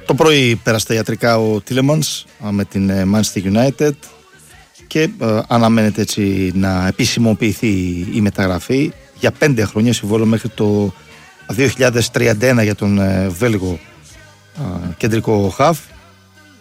Το πρωί πέρασε τα ιατρικά ο Τίλεμανς με την Manchester United και αναμένεται έτσι να επισημοποιηθεί η μεταγραφή για 5 χρόνια συμβόλαιο μέχρι το 2031 για τον Βέλγο κεντρικό χαφ.